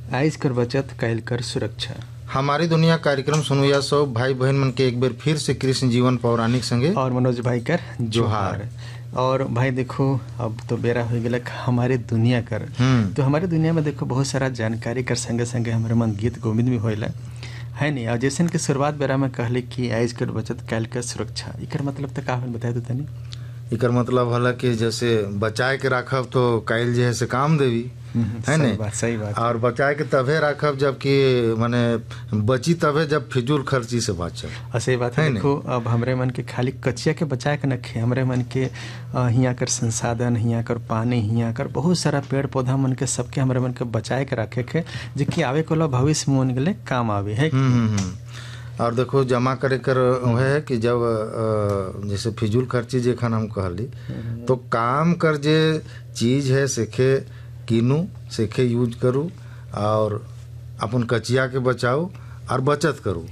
आइज कर बचत कैल कर सुरक्षा। हमारी दुनिया कार्यक्रम सुनुया सब भाई बहन मन के एक बार फिर से कृष्ण जीवन पौराणिक संगे और मनोज भाई कर जोहार। और भाई देखो अब तो बेरा हो गया हमारे दुनिया कर। तो हमारे दुनिया में देखो बहुत सारा जानकारी कर संगे संगे हमारे मन गीत गोविंद भी होइला है नहीं। और जैसे के शुरुआत बेरा में कहले कि आइज कर बचत कैल कर सुरक्षा, इकर मतलब तो का बताए तो तनी। इकर मतलब हला कि जैसे बचाए के राखब तो कैल जे है से काम देवी है नहीं। सही बात। और बचाए के तभे राखब जबकि माने बची तभे जब फिजूल खर्ची से बचब। सही बात है। देखो अब हमरे मन के खाली कचिया के बचाए के नखे, हमरे मन के हियाँ कर संसाधन, हियाँ कर पानी, हियाँ कर बहुत सारा पेड़ पौधा मन के सबके हमरे मन के बचाए के रखे के जे कि आवे को भविष्य में उनके लिए काम आवे है। और देखो जमा करे कर है कि जब जैसे फिजूल खर्ची जे खान हम कहली तो काम कर जे चीज है सेखे कीनू सेखे यूज करूँ और अपन कचिया के बचाओ और बचत करूँ।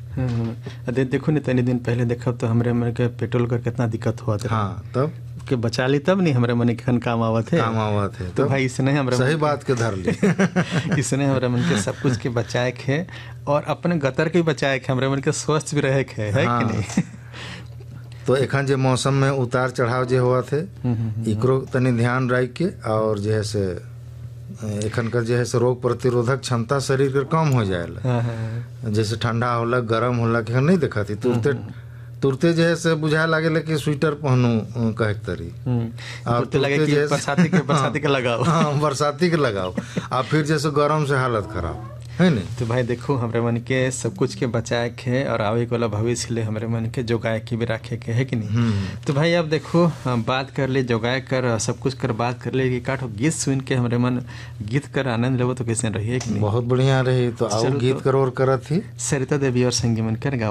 देखो नहीं तनी दिन पहले देखा तो हमरे मन के पेट्रोल का कितना दिक्कत हुआ था। हाँ तब के बचा ली तब नहीं हमरे मन के काम आवत है। तो भाई इसने हमरे सही बात के धर ली इसने हमरे मन के सब कुछ के बचाए के और अपने गतर के बचाए के हमरे मन के स्वस्थ भी रहे के है कि नहीं। तो एखन जे मौसम में उतार चढ़ाव जे हुआ थे इकरो तनी ध्यान रख के और जे है से एखन कर जे है से रोग प्रतिरोधक क्षमता शरीर के कम हो जाएला। जैसे ठंडा होला गरम होला कि नहीं देखा थी तुरते जे है से बुझाए लागे कि स्वेटर पहनू कहे तरी और लगे कि बरसाती के लगाओ। हाँ बरसाती के लगाओ और फिर जैसे गरम से हालत खराब है नहीं। तो भाई देखो हमरे मन के सब कुछ के बचाए के और आवे वाला भविष्य ले हमरे मन के जोगाए के भी रखे के है कि नहीं। तो भाई अब देखो बात कर ले जोगाए कर सब कुछ कर बात कर ले कि काठो गीत सुन के हमरे मन गीत कर आनंद लेवो तो कैसे रही है कि नहीं। बहुत बढ़िया रही। तो आओ गीत कर और करत ही सरिता देवी और संगी मन कर